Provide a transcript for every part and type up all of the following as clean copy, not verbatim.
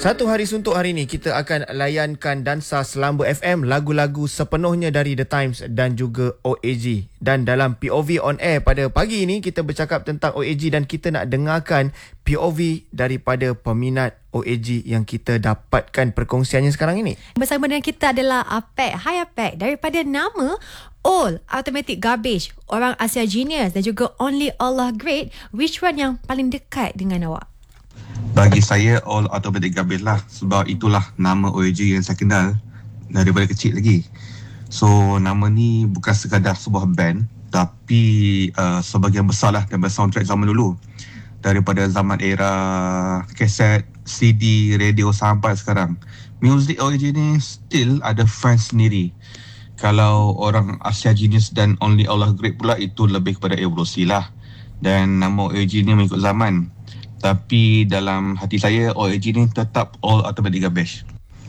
Satu hari suntuk hari ini kita akan layankan Dansa Selamba FM, lagu-lagu sepenuhnya dari The Times dan juga OAG. Dan dalam POV on air pada pagi ini kita bercakap tentang OAG dan kita nak dengarkan POV daripada peminat OAG yang kita dapatkan perkongsiannya sekarang ini. Bersama dengan kita adalah Apek. Hai Apek, daripada nama All Automatic Garbage, Orang Asia Genius dan juga Only Allah Great, which one yang paling dekat dengan awak? Bagi saya All Automatic Garbage lah, sebab itulah nama OAG yang saya kenal daripada kecil lagi. So nama ni bukan sekadar sebuah band, tapi sebahagian besar lah daripada soundtrack zaman dulu. Daripada zaman era kaset, CD, radio sampai sekarang, music OAG ni still ada fans sendiri. Kalau Orang Asia Genius dan Only Allah Great pula, itu lebih kepada evolusi lah. Dan nama OAG ni mengikut zaman. Tapi dalam hati saya, OAG ni tetap All Automatic Garbage.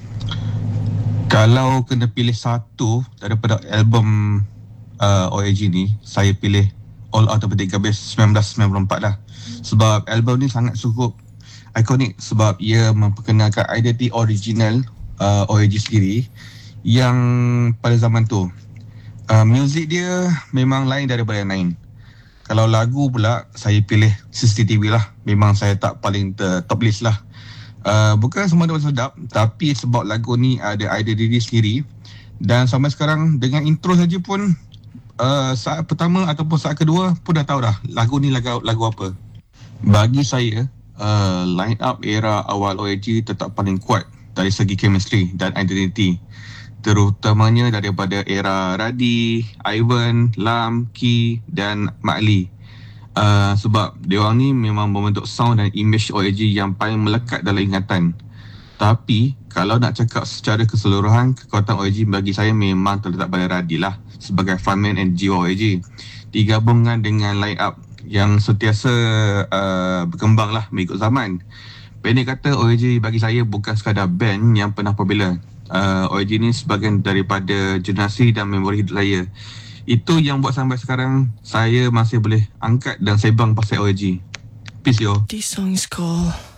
Kalau kena pilih satu daripada album OAG ni, saya pilih All Automatic Garbage 1994 lah. Sebab album ni sangat cukup ikonik, sebab ia memperkenalkan identiti original OAG sendiri yang pada zaman tu. Muzik dia memang lain daripada yang lain. Kalau lagu pula, saya pilih CCTV lah. Memang saya tak paling top list lah. Bukan semua dia sedap, tapi sebab lagu ni ada identiti sendiri. Dan sampai sekarang dengan intro saja pun, saat pertama ataupun saat kedua pun dah tahu dah lagu ni lagu apa. Bagi saya, line up era awal OAG tetap paling kuat dari segi chemistry dan identiti. Terutamanya daripada era Radi, Ivan, Lam, Ki dan Mak Lee. Sebab diorang ni memang membentuk sound dan image OAG yang paling melekat dalam ingatan. Tapi kalau nak cakap secara keseluruhan, kekuatan OAG bagi saya memang terletak pada Radi lah, sebagai frontman and jiwa OAG. Digabungkan dengan line up yang sentiasa berkembang lah mengikut zaman. Pendek kata, OAG bagi saya bukan sekadar band yang pernah popular. OAG ni sebahagian daripada generasi dan memori hidup saya. Itu yang buat sampai sekarang saya masih boleh angkat dan sebang pasal OAG. Peace yo. This song is called